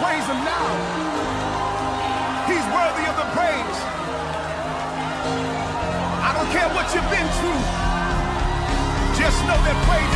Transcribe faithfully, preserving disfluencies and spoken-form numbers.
praise him now. He's worthy of the praise. I don't care what you've been through. Just know that praise